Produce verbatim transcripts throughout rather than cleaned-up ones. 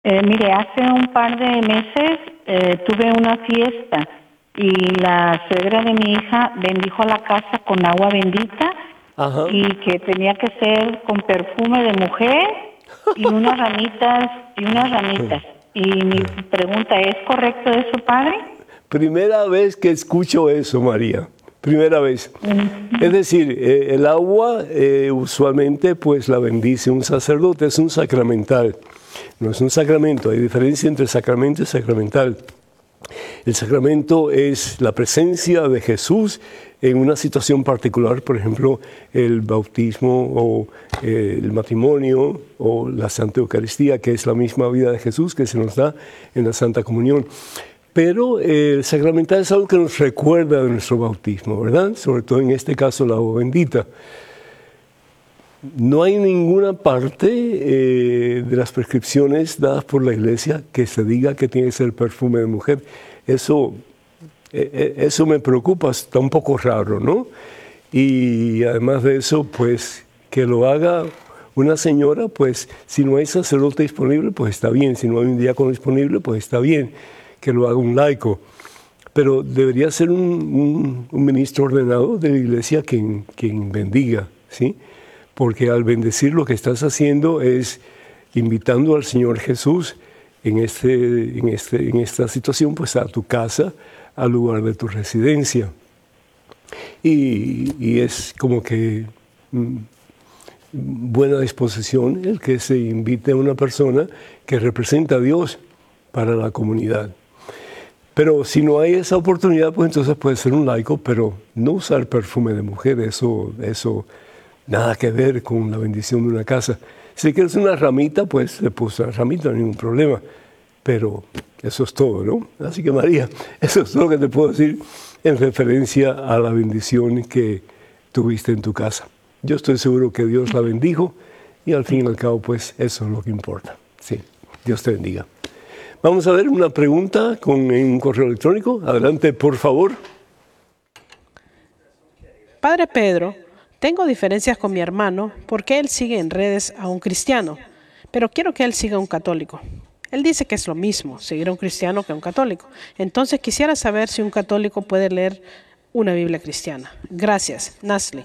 Eh, mire, hace un par de meses eh, tuve una fiesta y la suegra de mi hija bendijo la casa con agua bendita. Ajá. Y que tenía que ser con perfume de mujer y unas ramitas, y unas ramitas. Y mi pregunta, ¿es correcto eso, padre? Primera vez que escucho eso, María. Primera vez. Uh-huh. Es decir, eh, el agua eh, usualmente pues la bendice un sacerdote, es un sacramental. No es un sacramento, hay diferencia entre sacramento y sacramental. El sacramento es la presencia de Jesús en una situación particular, por ejemplo, el bautismo o eh, el matrimonio o la Santa Eucaristía, que es la misma vida de Jesús que se nos da en la Santa Comunión. Pero eh, el sacramental es algo que nos recuerda de nuestro bautismo, ¿verdad? Sobre todo en este caso la agua bendita. No hay ninguna parte eh, de las prescripciones dadas por la Iglesia que se diga que tiene que ser perfume de mujer. Eso, eh, eso me preocupa, está un poco raro, ¿no? Y además de eso, pues que lo haga una señora, pues si no hay sacerdote disponible, pues está bien. Si no hay un diácono disponible, pues está bien que lo haga un laico. Pero debería ser un, un, un ministro ordenado de la Iglesia quien, quien bendiga, ¿sí? Porque al bendecir lo que estás haciendo es invitando al Señor Jesús en, este, en, este, en esta situación pues a tu casa, al lugar de tu residencia. Y, y es como que mm, buena disposición el que se invite a una persona que representa a Dios para la comunidad. Pero si no hay esa oportunidad, pues entonces puede ser un laico, pero no usar perfume de mujer, eso... eso nada que ver con la bendición de una casa. Si quieres una ramita, pues le puse una ramita, no hay ningún problema. Pero eso es todo, ¿no? Así que María, eso es todo lo que te puedo decir en referencia a la bendición que tuviste en tu casa. Yo estoy seguro que Dios la bendijo y al fin y al cabo, pues eso es lo que importa. Sí, Dios te bendiga. Vamos a ver una pregunta con un correo electrónico. Adelante, por favor. Padre Pedro, tengo diferencias con mi hermano porque él sigue en redes a un cristiano, pero quiero que él siga a un católico. Él dice que es lo mismo, seguir a un cristiano que a un católico. Entonces quisiera saber si un católico puede leer una Biblia cristiana. Gracias, Nasli.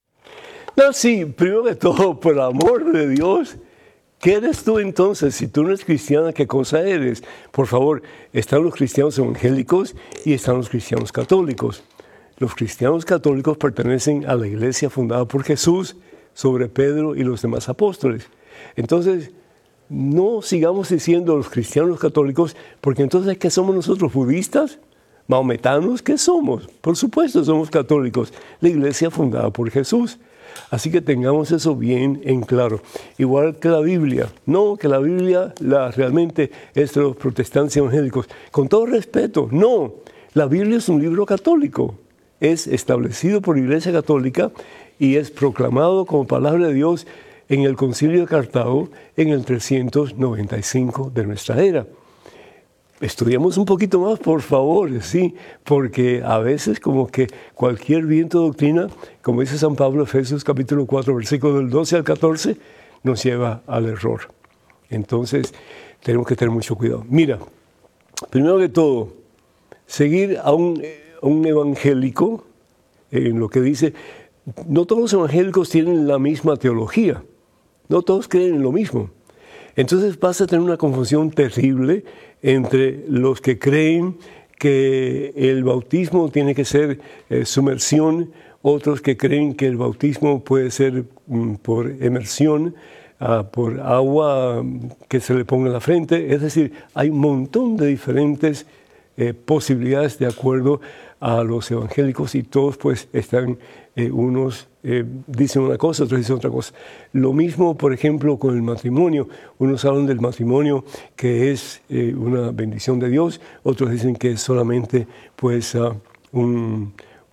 No, sí, primero de todo, por amor de Dios, ¿qué eres tú entonces? Si tú no eres cristiana, ¿qué cosa eres? Por favor, están los cristianos evangélicos y están los cristianos católicos. Los cristianos católicos pertenecen a la iglesia fundada por Jesús sobre Pedro y los demás apóstoles. Entonces, no sigamos diciendo los cristianos católicos, porque entonces, ¿qué somos nosotros? ¿Budistas? ¿Mahometanos? ¿Qué somos? Por supuesto, somos católicos, la iglesia fundada por Jesús. Así que tengamos eso bien en claro. Igual que la Biblia. No, que la Biblia la, realmente es de los protestantes evangélicos. Con todo respeto, no. La Biblia es un libro católico. Es establecido por la Iglesia Católica y es proclamado como palabra de Dios en el Concilio de Cartago en el trescientos noventa y cinco de nuestra era. Estudiamos un poquito más, por favor, sí, porque a veces como que cualquier viento de doctrina, como dice San Pablo, Efesios capítulo cuatro, versículos del doce al catorce, nos lleva al error. Entonces, tenemos que tener mucho cuidado. Mira, primero que todo, seguir a un... un evangélico, en lo que dice, no todos los evangélicos tienen la misma teología, no todos creen en lo mismo. Entonces vas a tener una confusión terrible entre los que creen que el bautismo tiene que ser eh, sumersión, otros que creen que el bautismo puede ser mm, por emersión, uh, por agua que se le ponga en la frente. Es decir, hay un montón de diferentes eh, posibilidades de acuerdo a los evangélicos y todos pues están, eh, unos eh, dicen una cosa, otros dicen otra cosa. Lo mismo, por ejemplo, con el matrimonio. Unos hablan del matrimonio que es eh, una bendición de Dios, otros dicen que es solamente pues uh, un,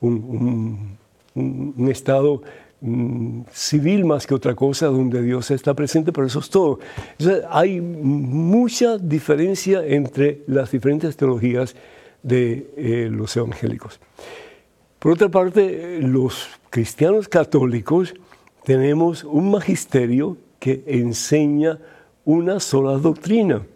un, un, un estado um, civil más que otra cosa donde Dios está presente, pero eso es todo. Entonces, hay mucha diferencia entre las diferentes teologías de eh, los evangélicos. Por otra parte, los cristianos católicos tenemos un magisterio que enseña una sola doctrina.